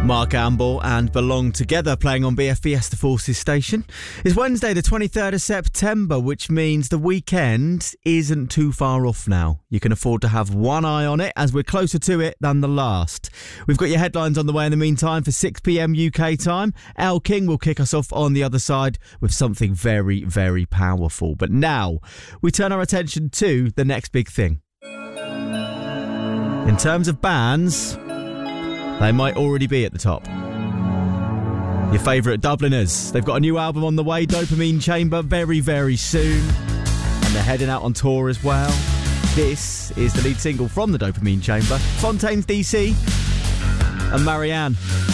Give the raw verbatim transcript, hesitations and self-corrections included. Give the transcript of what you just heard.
Mark Amble and Belong Together playing on B F Fiesta Forces station. It's Wednesday the twenty-third of September, which means the weekend isn't too far off now. You can afford to have one eye on it as we're closer to it than the last. We've got your headlines on the way in the meantime for six p.m. U K time. Elle King will kick us off on the other side with something very, very powerful. But now we turn our attention to the next big thing. In terms of bands, they might already be at the top. Your favourite Dubliners. They've got a new album on the way, Dopamine Chamber, very, very soon. And they're heading out on tour as well. This is the lead single from the Dopamine Chamber, Fontaines D C and Marianne.